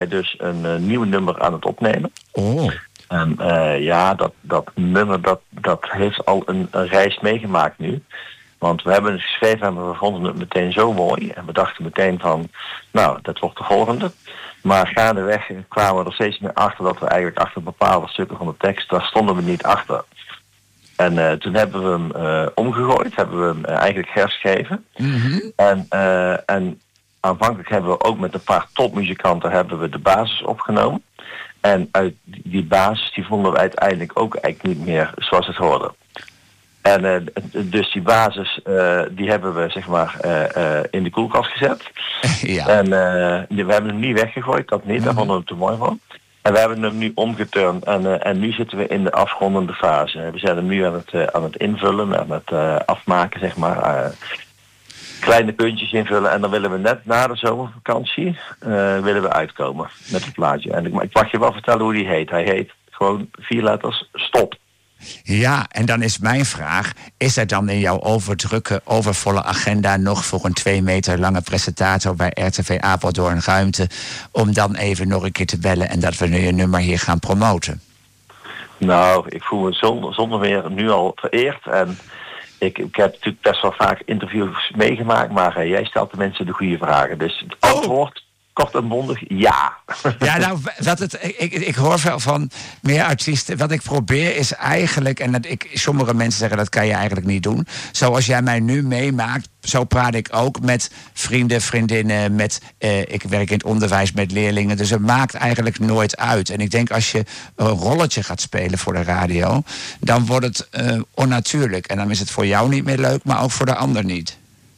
dus een nieuw nummer aan het opnemen. Oh. En dat nummer dat heeft al een reis meegemaakt nu. Want we hebben het geschreven en we vonden het meteen zo mooi. En we dachten meteen van, nou, dat wordt de volgende. Maar gaandeweg kwamen we er steeds meer achter dat we eigenlijk achter bepaalde stukken van de tekst, daar stonden we niet achter. En toen hebben we hem omgegooid, hebben we hem eigenlijk herschreven. Mm-hmm. En aanvankelijk hebben we ook met een paar topmuzikanten hebben we de basis opgenomen. En uit die basis die vonden we uiteindelijk ook eigenlijk niet meer zoals het hoorde. En dus die basis die hebben we zeg maar in de koelkast gezet. Ja. En we hebben hem niet weggegooid, dat niet, daar vonden we hem te mooi van. En we hebben hem nu omgeturnd en nu zitten we in de afrondende fase. We zijn hem nu aan het invullen, aan het afmaken zeg maar. Kleine puntjes invullen en dan willen we net na de zomervakantie willen we uitkomen met het plaatje. En ik mag je wel vertellen hoe die heet. Hij heet gewoon 4 letters Stop. Ja, en dan is mijn vraag, is er dan in jouw overdrukke, overvolle agenda nog voor een 2 meter lange presentator bij RTV Apeldoorn ruimte om dan even nog een keer te bellen en dat we nu een nummer hier gaan promoten? Nou, ik voel me zonder meer nu al vereerd en ik heb natuurlijk best wel vaak interviews meegemaakt, maar jij stelt de mensen de goede vragen. Dus het antwoord, kort en bondig, ja. Ja, nou, ik hoor wel van meer artiesten. Wat ik probeer is eigenlijk, en sommige mensen zeggen dat kan je eigenlijk niet doen. Zoals jij mij nu meemaakt, zo praat ik ook met vrienden, vriendinnen, ik werk in het onderwijs met leerlingen. Dus het maakt eigenlijk nooit uit. En ik denk als je een rolletje gaat spelen voor de radio, dan wordt het onnatuurlijk. En dan is het voor jou niet meer leuk, maar ook voor de ander niet.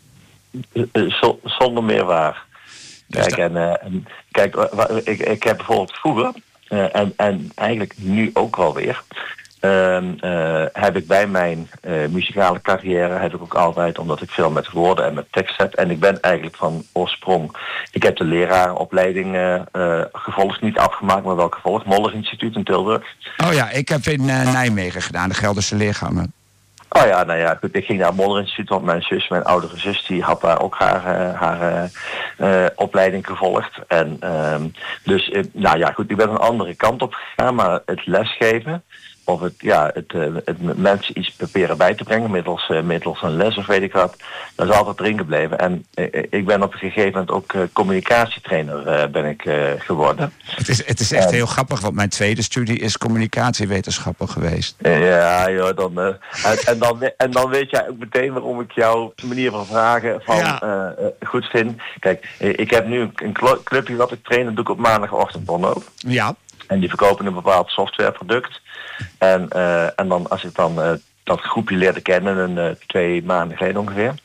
Zonder meer waar. Kijk, ik heb bijvoorbeeld vroeger, en eigenlijk nu ook wel weer, heb ik bij mijn muzikale carrière, heb ik ook altijd, omdat ik veel met woorden en met tekst heb, en ik ben eigenlijk van oorsprong, ik heb de lerarenopleiding gevolgd, niet afgemaakt, maar wel gevolgd, Moller Instituut in Tilburg. Oh ja, ik heb in Nijmegen gedaan, de Gelderse leergangen. Oh ja, nou ja, goed. Ik ging naar het Moller Instituut, want mijn oudere zus, die had daar ook haar opleiding gevolgd. En nou ja, goed, ik ben een andere kant op gegaan, maar het lesgeven, of het mensen iets proberen bij te brengen middels een les of weet ik wat, dat is altijd erin gebleven. En ik ben op een gegeven moment ook communicatietrainer geworden. Het is echt heel grappig, want mijn tweede studie is communicatiewetenschappen geweest. Ja, joh, en dan weet jij ook meteen waarom ik jouw manier van vragen goed vind. Kijk, ik heb nu een clubje wat ik train, dat doe ik op maandagochtend dan ook. Ja. En die verkopen een bepaald softwareproduct. En dan als ik dan dat groepje leerde kennen, 2 maanden geleden ongeveer,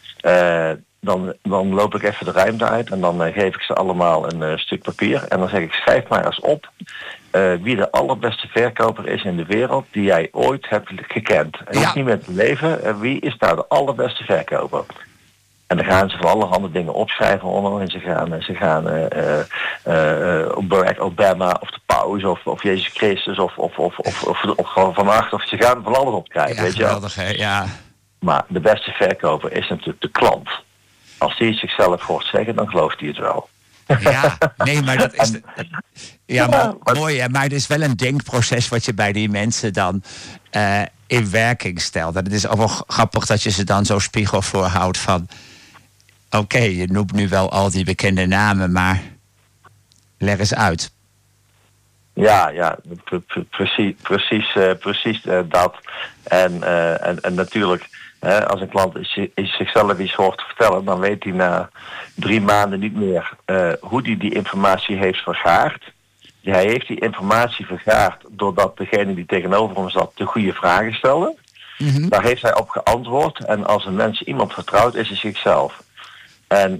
dan loop ik even de ruimte uit en dan geef ik ze allemaal een stuk papier. En dan zeg ik, schrijf maar eens op wie de allerbeste verkoper is in de wereld die jij ooit hebt gekend. En hoeft niet met te leven, wie is nou de allerbeste verkoper? En dan gaan ze van allerhande dingen opschrijven onder. En ze gaan Barack Obama of de paus of Jezus Christus of Van Acht. Of ze gaan van alles opkrijgen, weet je wel. Geweldig, hè? Ja. Maar de beste verkoper is natuurlijk de klant. Als die het zichzelf hoort zeggen, dan gelooft hij het wel. Ja, nee, maar dat is... mooi, hè? Maar het is wel een denkproces wat je bij die mensen dan in werking stelt. En het is ook wel grappig dat je ze dan zo spiegel voorhoudt van... Oké, je noemt nu wel al die bekende namen, maar leg eens uit. Ja, precies dat. En natuurlijk, als een klant zichzelf iets hoort te vertellen, dan weet hij na 3 maanden niet meer hoe hij die informatie heeft vergaard. Hij heeft die informatie vergaard doordat degene die tegenover hem zat de goede vragen stelde. Mm-hmm. Daar heeft hij op geantwoord. En als een mens iemand vertrouwt, is het zichzelf. En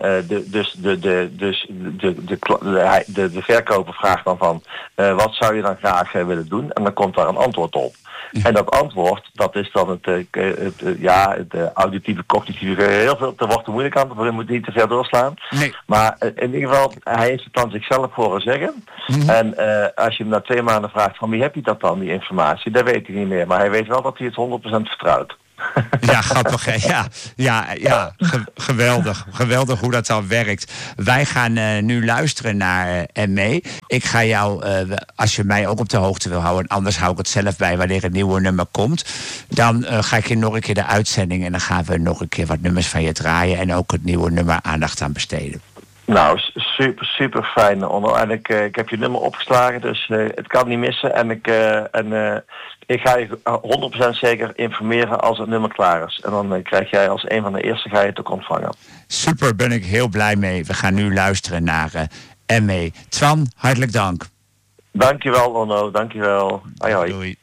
de verkoper vraagt dan van, wat zou je dan graag willen doen? En dan komt daar een antwoord op. Ja. En dat antwoord, dat is dan het auditieve, cognitieve, heel veel, dat wordt te moeilijk aan, we moeten niet te ver doorslaan. Nee. Maar in ieder geval, hij heeft het dan zichzelf horen zeggen. Mm-hmm. En als je hem na 2 maanden vraagt van wie heb je dat dan, die informatie, dan weet hij niet meer. Maar hij weet wel dat hij het 100% vertrouwt. Ja, grappig. Hè? Ja. Geweldig. Geweldig hoe dat al werkt. Wij gaan nu luisteren naar M.E. Ik ga jou, als je mij ook op de hoogte wil houden, anders hou ik het zelf bij wanneer een nieuwe nummer komt, dan ga ik je nog een keer de uitzending en dan gaan we nog een keer wat nummers van je draaien en ook het nieuwe nummer aandacht aan besteden. Nou, super fijn, Onno. En ik heb je nummer opgeslagen, dus het kan niet missen. En ik ga je 100% zeker informeren als het nummer klaar is. En dan krijg jij als een van de eerste ga je het ook ontvangen. Super, ben ik heel blij mee. We gaan nu luisteren naar M.E. Twan, hartelijk dank. Dankjewel, Onno. Dankjewel. Hoi. Doei.